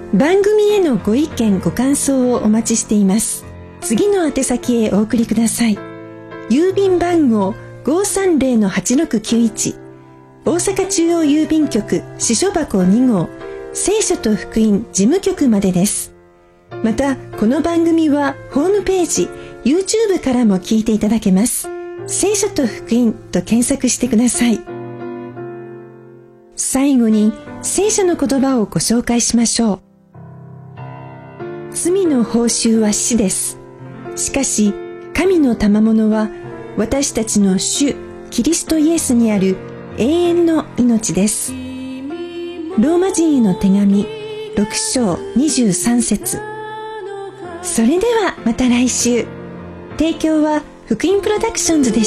番組へのご意見ご感想をお待ちしています。次の宛先へお送りください。郵便番号 530-8691 大阪中央郵便局支所箱2号聖書と福音事務局までです。またこの番組はホームページ YouTube からも聞いていただけます。聖書と福音と検索してください。最後に聖書の言葉をご紹介しましょう。罪の報酬は死です。しかし神の賜物は私たちの主キリストイエスにある永遠の命です。ローマ人への手紙6章23節。それではまた来週。提供は福音プロダクションズでした。